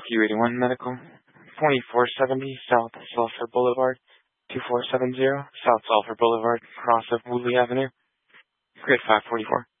Q81 Medical, 2470 South Sulphur Boulevard, 2470 South Sulphur Boulevard, cross of Woolley Avenue, Grid 544.